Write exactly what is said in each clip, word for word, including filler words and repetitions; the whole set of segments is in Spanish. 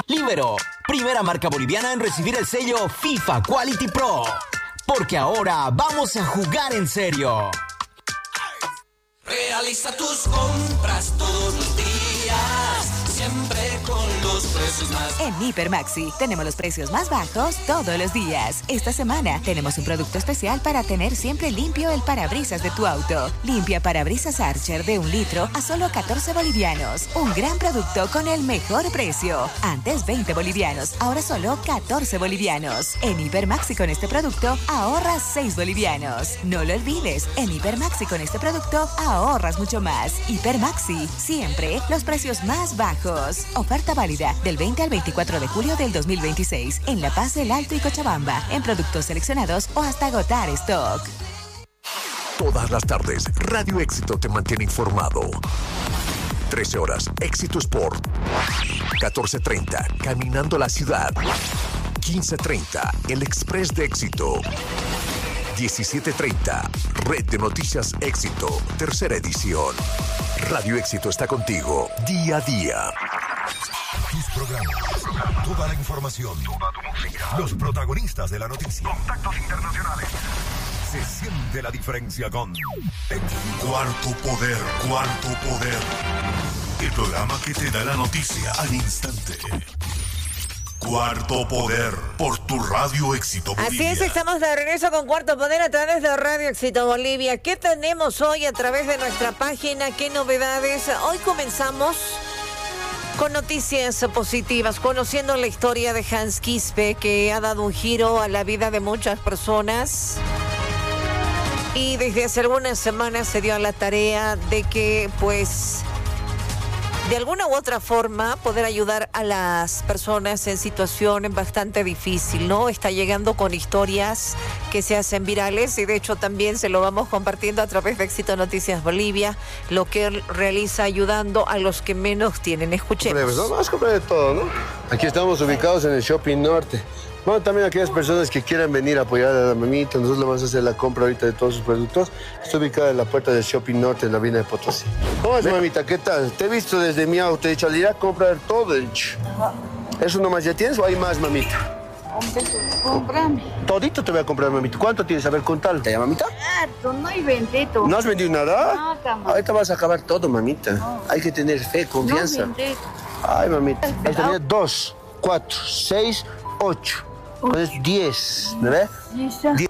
Libero, primera marca boliviana en recibir el sello FIFA Quality Pro. Porque ahora vamos a jugar en serio. Realiza tus compras todos los días, siempre con los precios más... En Hiper Maxi tenemos los precios más bajos todos los días. Esta semana tenemos un producto especial para tener siempre limpio el parabrisas de tu auto. Limpia parabrisas Archer de un litro a solo catorce bolivianos. Un gran producto con el mejor precio. Antes veinte bolivianos, ahora solo catorce bolivianos. En Hiper Maxi con este producto ahorras seis bolivianos. No lo olvides, en Hiper Maxi con este producto ahorras mucho más. Hiper Maxi, siempre los precios más bajos. Oferta válida del veinte al veinticuatro de julio del dos mil veintiséis en La Paz, El Alto y Cochabamba, en productos seleccionados o hasta agotar stock. Todas las tardes, Radio Éxito te mantiene informado. trece horas, Éxito Sport. catorce treinta, Caminando la Ciudad. quince treinta, El Express de Éxito. diecisiete treinta, Red de Noticias Éxito, tercera edición. Radio Éxito está contigo, día a día. Tus programas, toda la información, toda tu música, los protagonistas de la noticia, contactos internacionales. Se siente la diferencia con Cuarto Poder, Cuarto Poder. El programa que te da la noticia al instante. Cuarto Poder, por tu Radio Éxito Bolivia. Así es, estamos de regreso con Cuarto Poder a través de Radio Éxito Bolivia. ¿Qué tenemos hoy a través de nuestra página? ¿Qué novedades? Hoy comenzamos con noticias positivas, conociendo la historia de Hans Quispe, que ha dado un giro a la vida de muchas personas. Y desde hace algunas semanas se dio a la tarea de que, pues, de alguna u otra forma, poder ayudar a las personas en situación bastante difícil, ¿no? Está llegando con historias que se hacen virales y de hecho también se lo vamos compartiendo a través de Éxito Noticias Bolivia, lo que él realiza ayudando a los que menos tienen. Escuchemos. ¿No? Vamos a comprar de todo, ¿no? Aquí estamos ubicados en el Shopping Norte. Bueno, también aquellas personas que quieran venir a apoyar a la mamita, nosotros le vamos a hacer la compra ahorita de todos sus productos. Está ubicada en la puerta del Shopping Norte, en la Avenida de Potosí. ¿Cómo es, mamita? ¿Qué tal? Te he visto desde mi auto, he dicho, al ir a comprar todo. ¿Eso nomás ya tienes o hay más, mamita? Comprame. Todito te voy a comprar, mamita. ¿Cuánto tienes? A ver, contalo. ¿Te llama, mamita? Claro, no hay vendido. ¿No has vendido nada? No, cama. Ahorita vas a acabar todo, mamita. No. Hay que tener fe, confianza. No vendido. Ay, mamita. Ahí está, dos, cuatro, seis, ocho. Con eso, diez, ¿no ves? Die-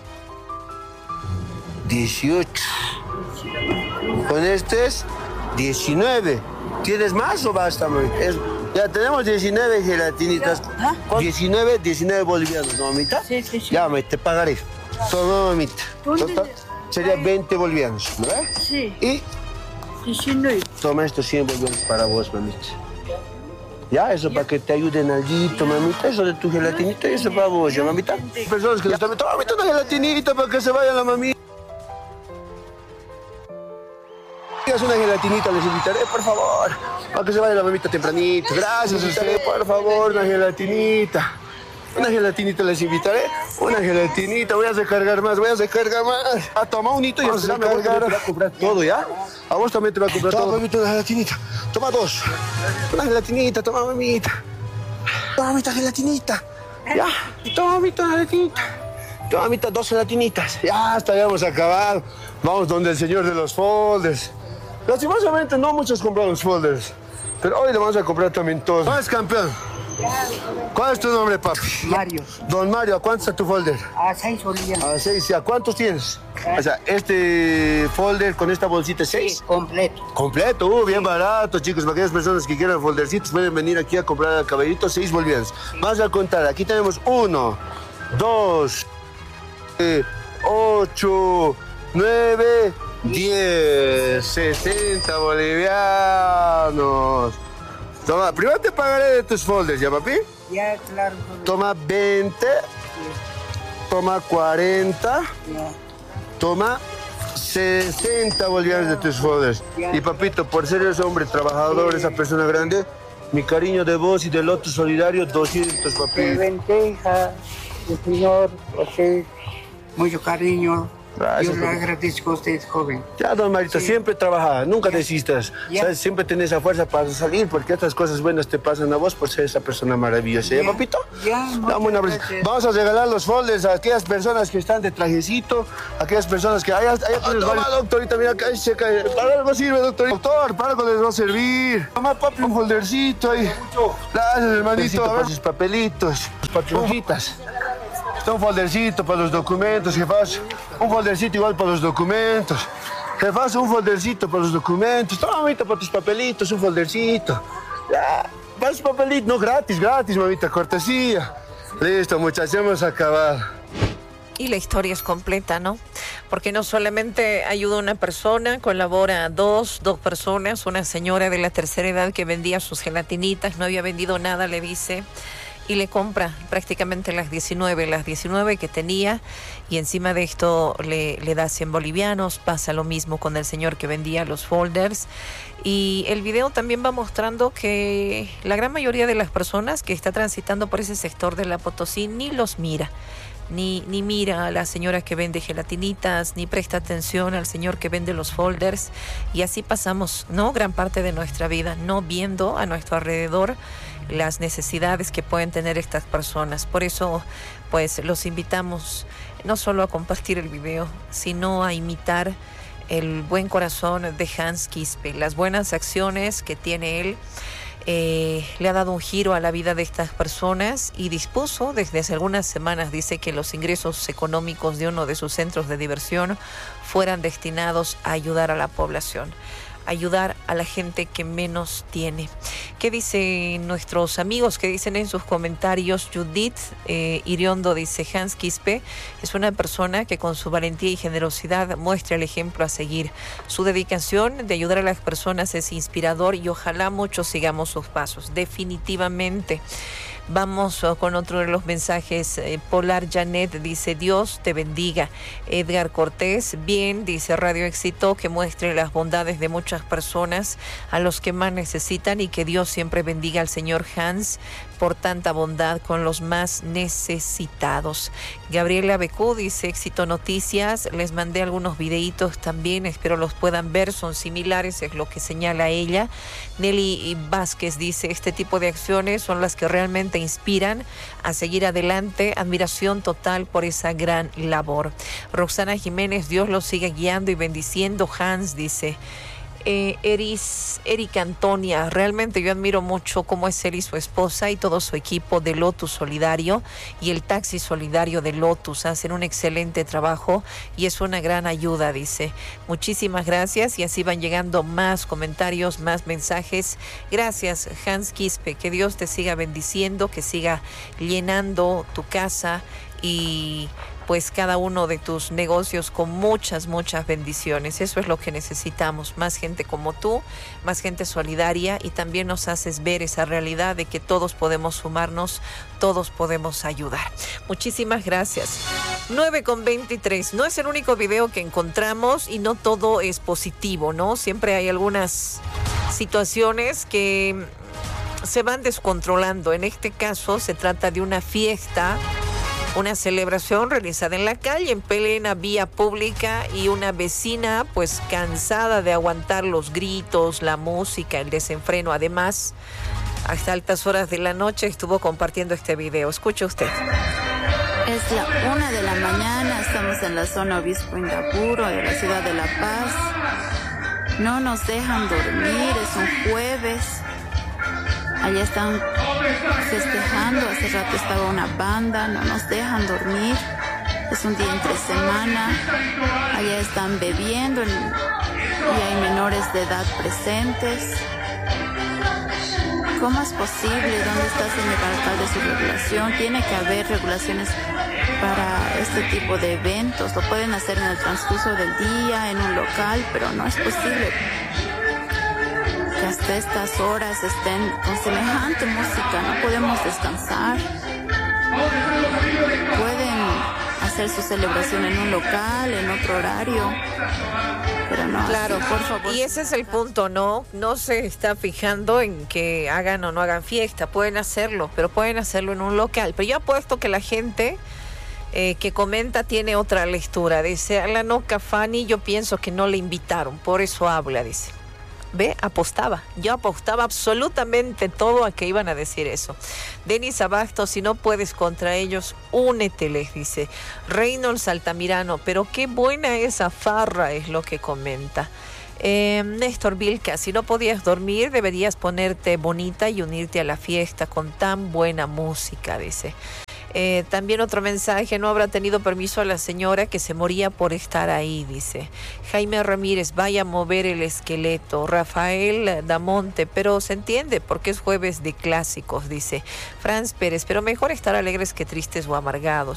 dieciocho. Con este es diecinueve. ¿Tienes más o basta, mamita? Es, ya tenemos diecinueve gelatinitas. ¿Ah? diecinueve, diecinueve bolivianos, ¿no, mamita? Sí, sí, sí. Ya, mamita, te pagaré. Toma, mamita. ¿Dónde? Sería veinte bolivianos, ¿no ves? Sí. Y diecinueve. toma estos cien bolivianos para vos, mamita. Ya, eso ya. Para que te ayuden alguito, mamita. Eso de tu gelatinita y eso para vos, ¿ya, mamita? Personas que nos están toma, mamita, una gelatinita para que se vaya la mamita. Digas una gelatinita, les invitaré, por favor. Para que se vaya la mamita tempranito. Gracias a usted, por favor, una gelatinita. Una gelatinita les invitaré. Una gelatinita, voy a recargar más, voy a recargar más. Ah, toma un hito y vamos a recargar. Te voy a comprar todo, ¿ya? A vos también te voy a comprar toma, todo. Toma, mamita, una gelatinita. Toma dos. Una gelatinita, toma, mamita. Toma, mamita, gelatinita. Ya, toma, mamita, una gelatinita. Toma, mamita, dos gelatinitas. Ya, hasta ya hemos acabado. Vamos donde el señor de los folders. Lastimosamente no muchos compramos folders. Pero hoy le vamos a comprar también todos. ¿Cuál es, campeón? ¿Cuál es tu nombre, papi? Mario. Don Mario, ¿a cuánto está tu folder? A seis bolivianos. A seis, ¿a cuántos tienes? O sea, este folder con esta bolsita es seis. Sí, completo. Completo, uh, bien barato, chicos. Para aquellas personas que quieran foldercitos pueden venir aquí a comprar al caballito, seis bolivianos. Vamos a contar, aquí tenemos uno, dos, eh, ocho, nueve, diez, sesenta bolivianos. Toma, primero te pagaré de tus folders, ¿ya, papi? Ya, claro. Toma veinte. Sí. Toma cuarenta. Ya. Toma sesenta bolivianos de tus folders. Ya. Y, papito, por ser ese hombre trabajador, sí. Esa persona grande, mi cariño de vos y del Loto Solidario, doscientos, papi. De lenteja, el señor, José, mucho cariño. Gracias. Yo le agradezco a usted, joven. Ya, don Marito, Sí. siempre trabaja, nunca Ya. desistas. Ya. ¿Sabes? Siempre tenés esa fuerza para salir, porque estas cosas buenas te pasan a vos por ser esa persona maravillosa. ¿Ya, Ya. papito? Ya, muchas Dame un abrazo. gracias. Vamos a regalar los folders a aquellas personas que están de trajecito, a aquellas personas que... Allá, allá tienes varios... doctorita, mira, acá checa. Para algo sirve, doctor. Doctor, para algo les va a servir. Toma, papi, un foldercito ahí. Gracias, hermanito. Para sus papelitos, sus patrujitas. Está un foldercito para los documentos, jefazo. Un foldercito igual para los documentos. Jefazo, un foldercito para los documentos. Toma, mamita, para tus papelitos, un foldercito. Ya, para tus papelitos, no, gratis, gratis, mamita, cortesía. Listo, muchachos, hemos acabado. Y la historia es completa, ¿no? Porque no solamente ayuda a una persona, colabora a dos, dos personas, una señora de la tercera edad que vendía sus gelatinitas, no había vendido nada, le dice, y le compra prácticamente las diecinueve, las diecinueve que tenía, y encima de esto le, le da cien bolivianos. Pasa lo mismo con el señor que vendía los folders. Y el video también va mostrando que la gran mayoría de las personas que está transitando por ese sector de la Potosí ni los mira. Ni, ni mira a la señora que vende gelatinitas, ni presta atención al señor que vende los folders. Y así pasamos, ¿no? Gran parte de nuestra vida, no viendo a nuestro alrededor las necesidades que pueden tener estas personas. Por eso, pues, los invitamos no solo a compartir el video, sino a imitar el buen corazón de Hans Quispe, las buenas acciones que tiene él. Eh, le ha dado un giro a la vida de estas personas y dispuso desde hace algunas semanas, dice, que los ingresos económicos de uno de sus centros de diversión fueran destinados a ayudar a la población, ayudar a la gente que menos tiene. ¿Qué dicen nuestros amigos? ¿Qué dicen en sus comentarios? Judith eh, Iriondo dice: Hans Quispe es una persona que con su valentía y generosidad muestra el ejemplo a seguir. Su dedicación de ayudar a las personas es inspirador y ojalá muchos sigamos sus pasos. Definitivamente. Vamos uh, con otro de los mensajes. Eh, Polar Janet dice: Dios te bendiga. Edgar Cortés: bien, dice Radio Éxito, que muestre las bondades de muchas personas a los que más necesitan y que Dios siempre bendiga al señor Hans por tanta bondad con los más necesitados. Gabriela Becú dice: Éxito Noticias, les mandé algunos videitos también, espero los puedan ver, son similares, es lo que señala ella. Nelly Vázquez dice: este tipo de acciones son las que realmente inspiran a seguir adelante, admiración total por esa gran labor. Roxana Jiménez: Dios los siga guiando y bendiciendo. Hans dice: Eh, Eris, Erika Antonia, realmente yo admiro mucho cómo es él y su esposa y todo su equipo de Lotus Solidario y el Taxi Solidario de Lotus. Hacen un excelente trabajo y es una gran ayuda, dice. Muchísimas gracias, y así van llegando más comentarios, más mensajes. Gracias, Hans Quispe, que Dios te siga bendiciendo, que siga llenando tu casa y pues cada uno de tus negocios con muchas, muchas bendiciones. Eso es lo que necesitamos, más gente como tú, más gente solidaria, y también nos haces ver esa realidad de que todos podemos sumarnos, todos podemos ayudar. Muchísimas gracias. nueve con veintitrés. No es el único video que encontramos y no todo es positivo, ¿no? Siempre hay algunas situaciones que se van descontrolando. En este caso se trata de una fiesta, una celebración realizada en la calle, en plena vía pública, y una vecina, pues cansada de aguantar los gritos, la música, el desenfreno, además, hasta altas horas de la noche estuvo compartiendo este video. Escuche usted. Es la una de la mañana, estamos en la zona Obispo Indapuro de la ciudad de La Paz. No nos dejan dormir, es un jueves. Allá están festejando, hace rato estaba una banda, no nos dejan dormir. Es un día entre semana, allá están bebiendo y hay menores de edad presentes. ¿Cómo es posible? ¿Dónde está, señor alcalde, su regulación? Tiene que haber regulaciones para este tipo de eventos. Lo pueden hacer en el transcurso del día, en un local, pero no es posible que hasta estas horas estén con semejante música. No podemos descansar. Pueden hacer su celebración en un local, en otro horario, pero no. Claro, así, por favor. Y ese es el punto, ¿no? No se está fijando en que hagan o no hagan fiesta. Pueden hacerlo, pero pueden hacerlo en un local. Pero yo apuesto que la gente eh, que comenta tiene otra lectura. Dice, Alano Cafani, yo pienso que no le invitaron, por eso habla, dice. Ve, apostaba. Yo apostaba absolutamente todo a que iban a decir eso. Denis Abasto, si no puedes contra ellos, úneteles, dice. Reynolds Altamirano, pero qué buena esa farra, es lo que comenta. Eh, Néstor Vilca, si no podías dormir, deberías ponerte bonita y unirte a la fiesta con tan buena música, dice. Eh, también otro mensaje, no habrá tenido permiso a la señora que se moría por estar ahí, dice. Jaime Ramírez, vaya a mover el esqueleto. Rafael Damonte, pero se entiende porque es jueves de clásicos, dice. Franz Pérez, pero mejor estar alegres que tristes o amargados.